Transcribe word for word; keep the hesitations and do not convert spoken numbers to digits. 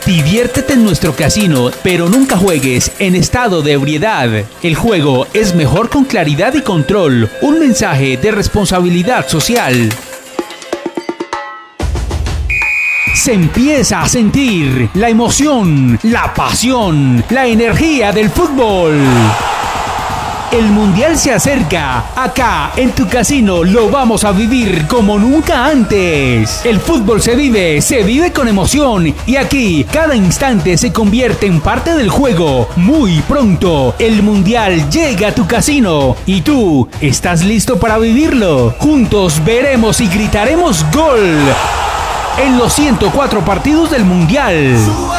Diviértete en nuestro casino, pero nunca juegues en estado de ebriedad. El juego es mejor con claridad y control. Un mensaje de responsabilidad social. Se empieza a sentir la emoción, la pasión, la energía del fútbol. El Mundial se acerca. Acá, en tu casino, lo vamos a vivir como nunca antes. El fútbol se vive, se vive con emoción. Y aquí, cada instante se convierte en parte del juego. Muy pronto, el Mundial llega a tu casino. Y tú, ¿estás listo para vivirlo? Juntos veremos y gritaremos ¡gol! En los ciento cuatro partidos del Mundial.